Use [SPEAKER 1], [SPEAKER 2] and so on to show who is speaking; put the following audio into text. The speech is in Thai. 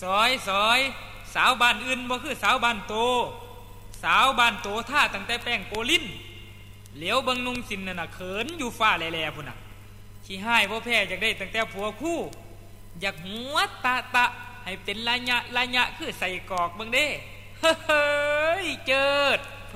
[SPEAKER 1] ซอยสาวบ้านอื่นบ่คือสาวบ้านโตสาวบ้านโตท่าตั้งแต่แป้งโกลิ้นเหลียวเบิ่งนุ่งสินนั่นน่ะเขินอยู่ฟ้าแลๆพุ่นน่ะขี้ห้ายบ่แพ้อยากได้ตั้งแต่ผัวคู่อยากหัวตะให้เป็นระยะคือใส่กอกเบิ่งเด้เฮ้ยเจิด